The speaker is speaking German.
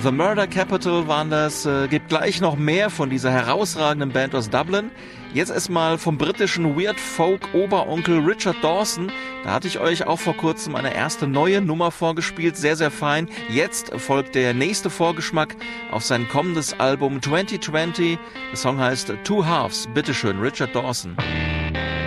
The Murder Capital waren das. Gibt gleich noch mehr von dieser herausragenden Band aus Dublin. Jetzt erstmal vom britischen Weird Folk Oberonkel Richard Dawson. Da hatte ich euch auch vor kurzem eine erste neue Nummer vorgespielt. Sehr, sehr fein. Jetzt folgt der nächste Vorgeschmack auf sein kommendes Album 2020. Der Song heißt Two Halves. Bitteschön, Richard Dawson.